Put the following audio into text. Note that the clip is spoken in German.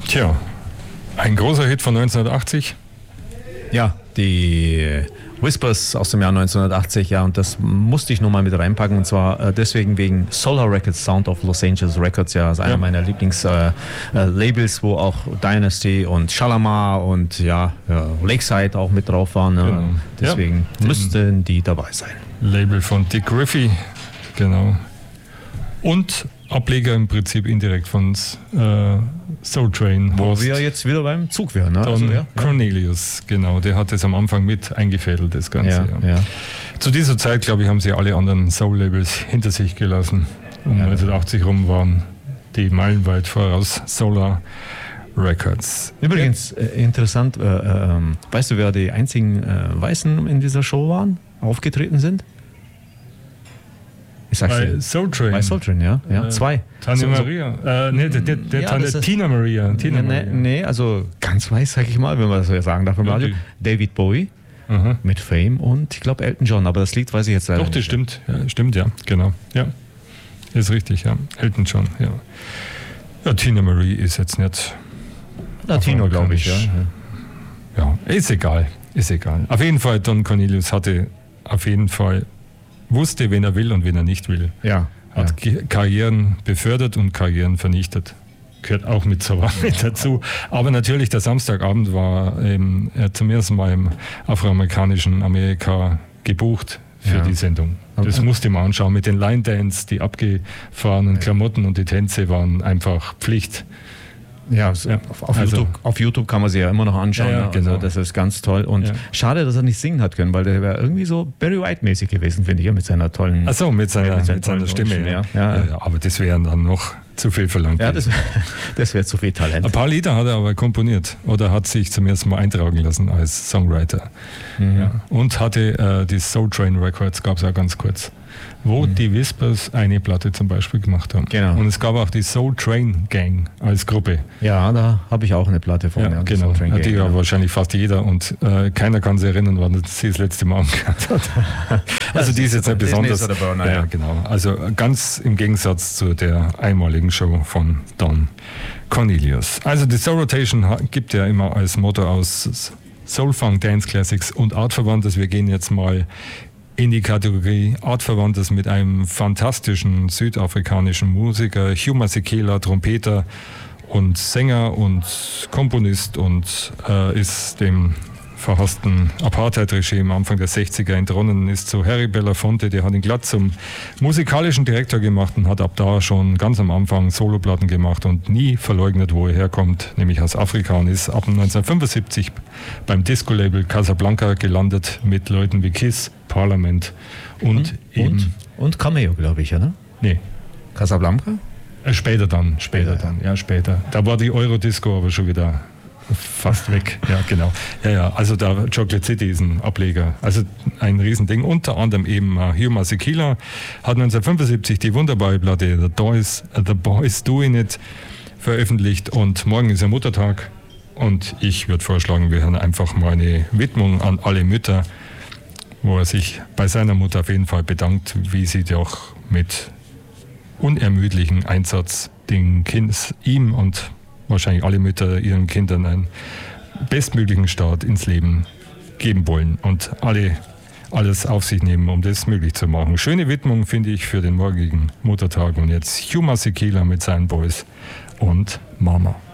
Tja, ein großer Hit von 1980. Ja, die Whispers aus dem Jahr 1980, ja, und das musste ich nochmal mit reinpacken, und zwar deswegen wegen Solar Records, Sound of Los Angeles Records, ja, ist einer meiner Lieblingslabels, wo auch Dynasty und Shalamar und Lakeside auch mit drauf waren, ne? Genau. Deswegen müssten die dabei sein. Label von Dick Griffey, genau. Und Ableger im Prinzip indirekt von Soul Train. Wo wir jetzt wieder beim Zug wären. Ne? Don Cornelius, genau, der hat es am Anfang mit eingefädelt, das Ganze. Ja. Zu dieser Zeit, glaube ich, haben sie alle anderen Soul-Labels hinter sich gelassen. Um 1980 rum waren die meilenweit voraus Solar Records. Übrigens, interessant, weißt du, wer die einzigen Weißen in dieser Show waren, aufgetreten sind? Bei Soul Train. Bei Soul Train, ja. Zwei. Tanja Maria. Tina Maria. Nee, also ganz weiß, sag ich mal, wenn man das so sagen darf im Radio. David Bowie mit Fame und ich glaube Elton John, aber das Lied weiß ich jetzt leider nicht. Doch, das stimmt. Ja, stimmt, ja, genau. Ja, ist richtig, ja. Elton John, ja. Ja, Tina Marie ist jetzt nicht... Latino, glaube ich, ja. Ja, ist egal. Auf jeden Fall, Don Cornelius wusste, wen er will und wen er nicht will. Ja. Hat Karrieren befördert und Karrieren vernichtet. Gehört auch mit dazu. Aber natürlich, der Samstagabend war zum ersten Mal im afroamerikanischen Amerika gebucht für die Sendung. Das musste man anschauen mit den Line Dance, die abgefahrenen Klamotten und die Tänze waren einfach Pflicht. Ja, auf YouTube kann man sie ja immer noch anschauen. Ja, genau. Also das ist ganz toll. Und schade, dass er nicht singen hat können, weil der wäre irgendwie so Barry White-mäßig gewesen, finde ich, mit seiner tollen... Ach so, mit seiner Stimme. Ja, aber das wäre dann noch zu viel verlangt. Ja, das wäre zu viel Talent. Ein paar Lieder hat er aber komponiert oder hat sich zum ersten Mal eintragen lassen als Songwriter. Ja. Und hatte die Soul Train Records, gab es ja ganz kurz, wo die Whispers eine Platte zum Beispiel gemacht haben. Genau. Und es gab auch die Soul Train Gang als Gruppe. Ja, da habe ich auch eine Platte von. Ja, genau. Die ja wahrscheinlich fast jeder und keiner kann sich erinnern, wann sie das letzte Mal angehört hat. Also die ist jetzt nicht besonders. Ja, genau. Also ganz im Gegensatz zu der einmaligen Show von Don Cornelius. Also die Soul Rotation gibt ja immer als Motto aus Soul Funk, Dance Classics und Artverwandtes. Wir gehen jetzt mal in die Kategorie Artverwandtes mit einem fantastischen südafrikanischen Musiker, Hugh Masekela, Trompeter und Sänger und Komponist und ist dem verhassten Apartheid-Regime Anfang der 60er entronnen, ist zu Harry Belafonte, der hat ihn glatt zum musikalischen Direktor gemacht und hat ab da schon ganz am Anfang Soloplatten gemacht und nie verleugnet, wo er herkommt, nämlich aus Afrika, und ist ab 1975 beim Disco-Label Casablanca gelandet mit Leuten wie Kiss, Parliament und Cameo, glaube ich, oder? Nee. Casablanca? Später dann. Da war die Eurodisco aber schon wieder fast weg. Ja, genau. Ja, also da Chocolate City ist ein Ableger. Also ein Riesending. Unter anderem eben Hugh Masekela hat 1975 die wunderbare Platte The Boys Doing It veröffentlicht und morgen ist ja Muttertag und ich würde vorschlagen, wir hören einfach mal eine Widmung an alle Mütter, wo er sich bei seiner Mutter auf jeden Fall bedankt, wie sie doch mit unermüdlichem Einsatz den ihm und wahrscheinlich alle Mütter ihren Kindern einen bestmöglichen Start ins Leben geben wollen und alles auf sich nehmen, um das möglich zu machen. Schöne Widmung, finde ich, für den morgigen Muttertag. Und jetzt Hugh Masekela mit seinen Boys und Mama.